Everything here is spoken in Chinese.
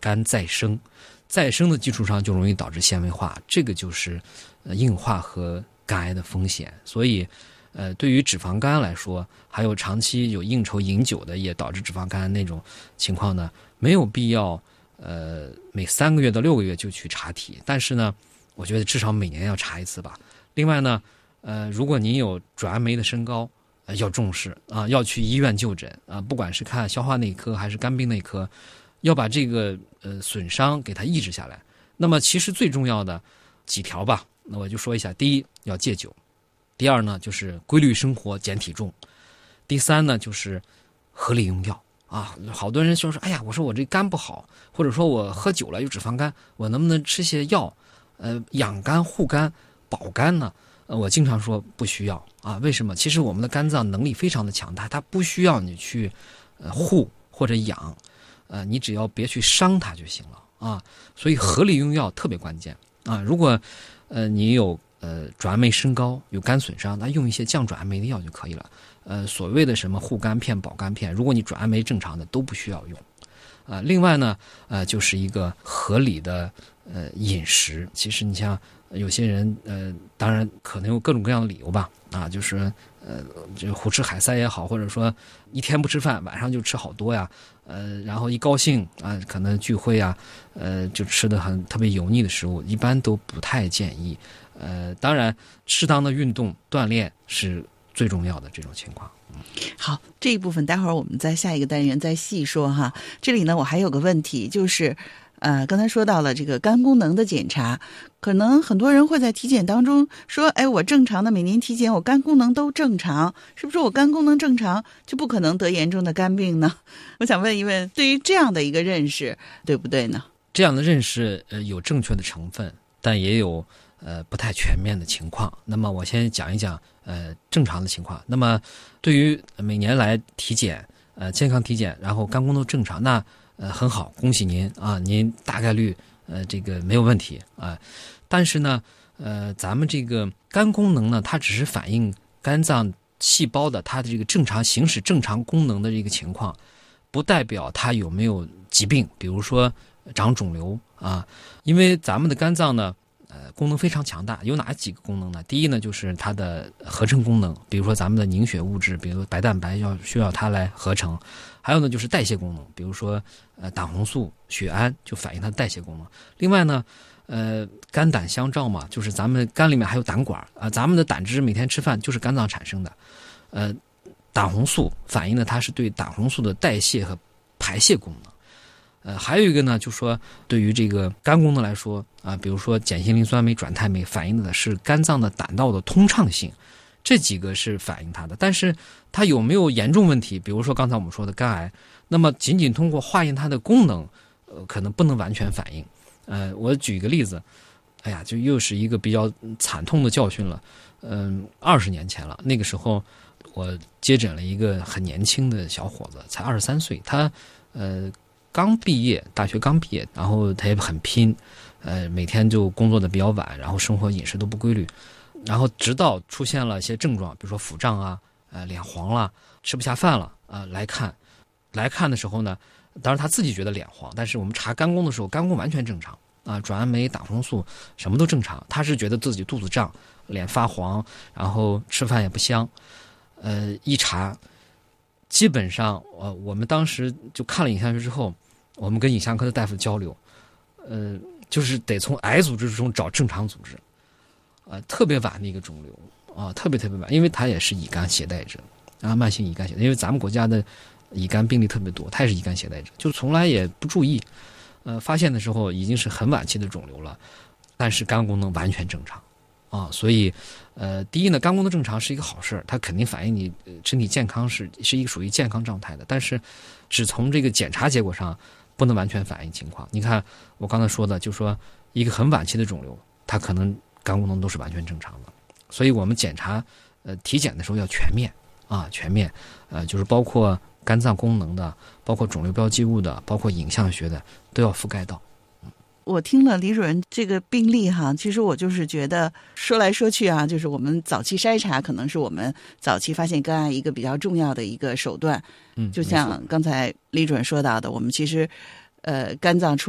肝再生，再生的基础上就容易导致纤维化，这个就是硬化和肝癌的风险。所以对于脂肪肝来说，还有长期有应酬饮酒的也导致脂肪肝那种情况呢，没有必要每3个月到6个月就去查体，但是呢我觉得至少每年要查一次吧。另外呢如果您有转氨酶的升高要重视啊，要去医院就诊啊，不管是看消化内科还是肝病内科，要把这个损伤给它抑制下来。那么其实最重要的几条吧，那我就说一下。第一，要戒酒；第二呢，就是规律生活减体重；第三呢，就是合理用药啊。好多人说哎呀，我说我这肝不好，或者说我喝酒了有脂肪肝，我能不能吃些药养肝护肝保肝呢？我经常说不需要啊。为什么？其实我们的肝脏能力非常的强大，它不需要你去护或者养，你只要别去伤它就行了啊。所以合理用药特别关键啊。如果你有转氨酶升高有肝损伤，那用一些降转氨酶的药就可以了。所谓的什么护肝片保肝片，如果你转氨酶正常的都不需要用。另外呢就是一个合理的饮食。其实你像有些人当然可能有各种各样的理由吧啊，就是就胡吃海塞也好，或者说一天不吃饭晚上就吃好多呀，然后一高兴啊可能聚会啊就吃的特别油腻的食物，一般都不太建议。当然适当的运动锻炼是最重要的这种情况。 好，这一部分待会儿我们在下一个单元再细说哈。这里呢我还有个问题，就是刚才说到了这个肝功能的检查，可能很多人会在体检当中说，哎，我正常的每年体检我肝功能都正常，是不是我肝功能正常就不可能得严重的肝病呢？我想问一问，对于这样的一个认识对不对呢？ 这样的认识有正确的成分，但也有不太全面的情况。那么我先讲一讲正常的情况。那么对于每年来体检健康体检，然后肝功能正常，那很好，恭喜您啊，您大概率这个没有问题啊。但是呢咱们这个肝功能呢，它只是反映肝脏细胞的它的这个正常行使正常功能的这个情况，不代表它有没有疾病，比如说长肿瘤啊。因为咱们的肝脏呢功能非常强大，有哪几个功能呢？第一呢就是它的合成功能，比如说咱们的凝血物质，比如白蛋白需要它来合成。还有呢就是代谢功能，比如说胆红素血氨就反映它的代谢功能。另外呢肝胆相照嘛，就是咱们肝里面还有胆管啊，咱们的胆汁每天吃饭就是肝脏产生的。胆红素反映的它是对胆红素的代谢和排泄功能。还有一个呢，就说对于这个肝功能来说啊，比如说碱性磷酸酶、转肽酶，反映的是肝脏的胆道的通畅性，这几个是反映它的。但是它有没有严重问题，比如说刚才我们说的肝癌，那么仅仅通过化验它的功能可能不能完全反映。我举一个例子，哎呀，就又是一个比较惨痛的教训了。20年前了，那个时候我接诊了一个很年轻的小伙子，才23岁，他刚毕业，大学刚毕业，然后他也很拼，每天就工作的比较晚，然后生活饮食都不规律，然后直到出现了一些症状，比如说腹胀啊，脸黄了，吃不下饭了来看的时候呢，当然他自己觉得脸黄，但是我们查肝功的时候，肝功完全正常啊，转氨酶、胆红素什么都正常，他是觉得自己肚子胀，脸发黄，然后吃饭也不香，一查。基本上我们当时就看了影像学之后，我们跟影像科的大夫交流，就是得从癌组织中找正常组织，特别晚的一个肿瘤啊，特别晚，因为他也是乙肝携带者啊，慢性乙肝携带，因为咱们国家的乙肝病例特别多，他也是乙肝携带者，就从来也不注意，发现的时候已经是很晚期的肿瘤了，但是肝功能完全正常啊，所以第一呢，肝功能正常是一个好事，它肯定反映你身体健康是一个属于健康状态的，但是只从这个检查结果上不能完全反映情况。你看我刚才说的，就说一个很晚期的肿瘤，它可能肝功能都是完全正常的，所以我们检查体检的时候要全面啊，全面就是包括肝脏功能的，包括肿瘤标记物的，包括影像学的都要覆盖到。 我听了李主任这个病例哈，其实我就是觉得说来说去啊，就是我们早期筛查可能是我们早期发现肝癌一个比较重要的一个手段。就像刚才李主任说到的，我们其实肝脏出